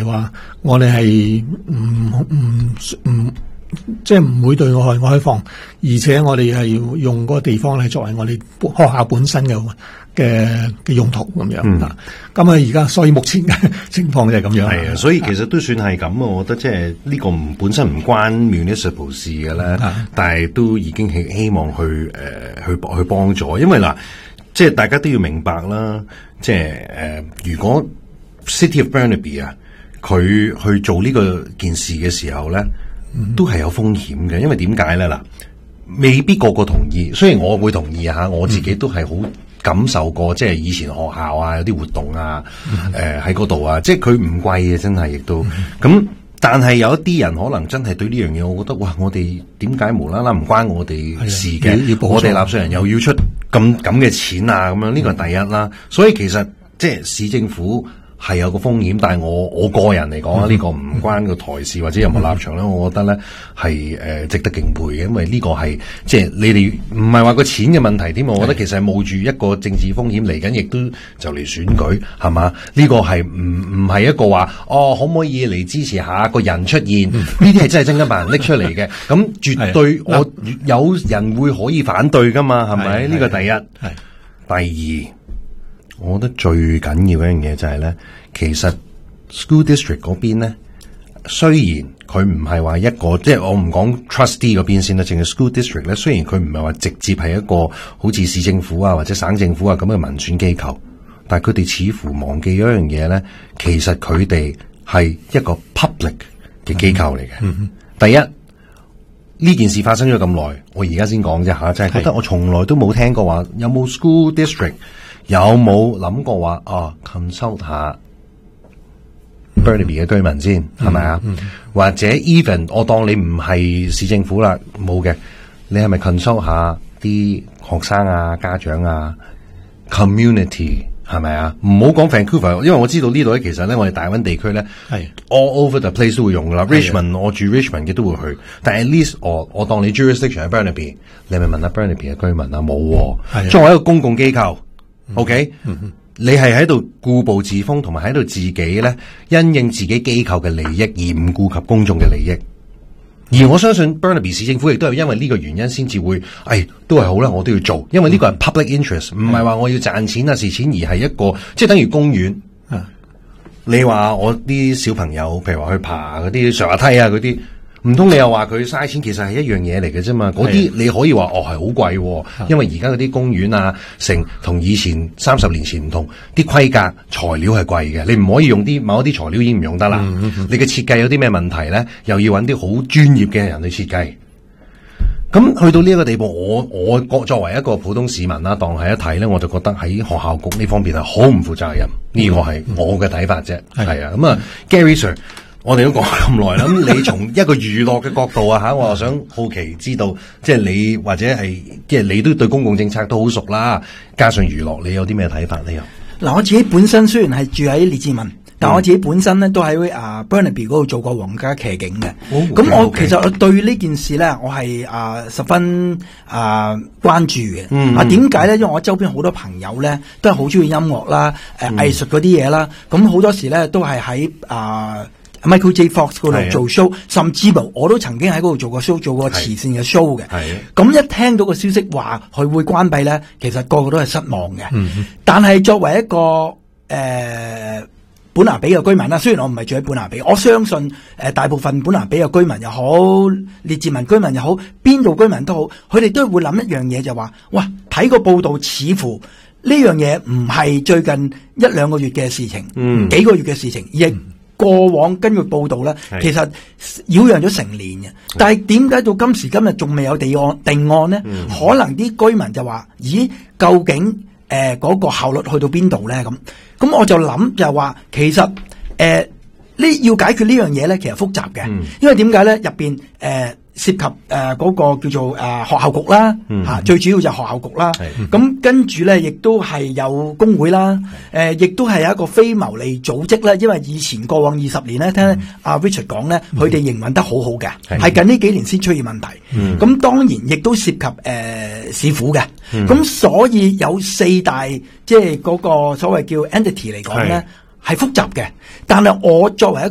話我哋係即係唔會對外開放，而且我哋係要用嗰個地方咧作為我哋學校本身嘅用途咁樣。咁而家所以目前嘅情況就係咁樣。 係啊，所以其實都算係咁啊。我覺得即係呢個本身唔關 municipal 事嘅咧，但係都已經係希望去幫助，因為嗱，即係大家都要明白啦，即係如果 City of Burnaby 啊，佢去做呢個件事嘅時候咧，都係有風險嘅，因為點解咧？嗱，未必個個同意，雖然我會同意吓，我自己都係好感受過，即係以前學校啊有啲活動啊，喺嗰度啊，即係佢唔貴嘅，真係亦都咁。但係有一啲人可能真係對呢樣嘢，我覺得哇，我哋點解無啦啦唔關我哋事嘅？我哋納稅人又要出咁嘅錢啊，咁樣呢個係第一啦。所以其實即係市政府係有個風險，但係我個人嚟講呢個唔關個台事或者任何立場咧，我覺得咧係值得敬佩嘅，因為呢個係即係你哋唔係話個錢嘅問題添，我覺得其實係冒住一個政治風險嚟緊，亦都就嚟選舉係嘛？呢個係唔係一個話可唔可以嚟支持下個人出現？呢啲係真係真金白銀拎出嚟嘅，咁絕對我有人會可以反對噶嘛？係咪？呢個第一，第二。我覺得最緊要嘅一樣嘢就係咧，其實 school district 嗰邊咧，雖然佢唔係話一個，即係我唔講 trustee 嗰邊先啦，淨係 school district 咧，雖然佢唔係話直接係一個好似市政府啊或者省政府啊咁嘅民選機構，但係佢哋似乎忘記咗一樣嘢咧，其實佢哋係一個 public 嘅機構嚟嘅。第一，呢件事發生咗咁耐，我而家先講啫吓，就係覺得我從來都冇聽過話有冇 school district。有冇諗過話consult 下 Burnaby 嘅居民先係咪啊？或者 even 我當你唔係市政府啦，冇嘅，你係咪 consult 下啲學生啊、家長啊、community 係咪啊？唔好講 Vancouver，因為我知道呢度咧，其實咧我哋大溫地區咧係 all over the place 都會用噶啦。Richmond 我住 Richmond 嘅都會去，但係 at least 我當你 jurisdiction 喺 Burnaby， 你咪問下 Burnaby 嘅居民啊，冇作為一個公共機構。OK，你係喺度固步自封，同埋喺度自己咧因應自己機構嘅利益而唔顧及公眾嘅利益。而我相信 Burnaby 市政府亦都係因為呢個原因先至會，都係好啦，我都要做，因為呢個係 public interest， 唔係話我要賺錢啊蝕錢，而係一個即係等於公園。你話我啲小朋友，譬如話去爬嗰啲上下梯啊嗰啲。唔通你又話佢嘥錢，其實係一樣嘢嚟嘅啫嘛。嗰啲你可以話係好貴，因為而家嗰啲公園啊，同以前30年前唔同，啲規格材料係貴嘅，你唔可以用某一啲材料已經唔用得啦。你嘅設計有啲咩問題咧？又要揾啲好專業嘅人去設計。咁去到呢一個地步，我作為一個普通市民啦，當係一睇咧，我就覺得喺學校局呢方面係好唔負責任。呢個係我嘅睇法啫。係啊，咁啊 Gary Sir。我哋都講咁耐啦，咁你從一個娛樂嘅角度啊吓，我又想好奇知道，即係你或者係即係你都對公共政策都好熟啦，加上娛樂，你有啲咩睇法呢？又嗱，我自己本身雖然係住喺列治文，但我自己本身咧都喺Burnaby 嗰度做過皇家騎警嘅。咁我其實我對呢件事咧，我係十分關注嘅。點解咧？因為我周邊好多朋友咧都係好中意音樂啦、藝術嗰啲嘢啦，咁好多時咧都係喺Michael J. Fox 嗰度做 show，甚至乎我都曾經喺嗰度做過 show， 做過慈善嘅 show 嘅。咁一聽到個消息話佢會關閉咧，其實個個都係失望嘅。但係作為一個本拿比嘅居民啦，雖然我唔係住喺本拿比，我相信大部分本拿比嘅居民又好，列治文居民又好，邊度居民都好，佢哋都會諗一樣嘢，就話：哇，睇個報道似乎呢樣嘢唔係最近1-2個月嘅事情，幾個月嘅事情，亦過往根據報道咧，其實擾攘咗成年嘅，但係點解到今時今日仲未有定案呢？可能啲居民就話：咦，究竟嗰個效率去到邊度咧？咁我就諗就話，其實要解決呢樣嘢咧，其實複雜嘅，因為點解咧？入邊涉及嗰個叫做學校局啦，最主要就係學校局啦。咁跟住咧，亦都係有工會啦，亦都係有一個非牟利組織啦。因為以前過往20年咧，聽阿 Richard 講咧，佢哋營運得好好嘅，係近呢幾年先出現問題。咁當然亦都涉及市府嘅。咁所以有4大即係嗰個所謂叫 entity 嚟講咧，係複雜嘅。但係我作為一個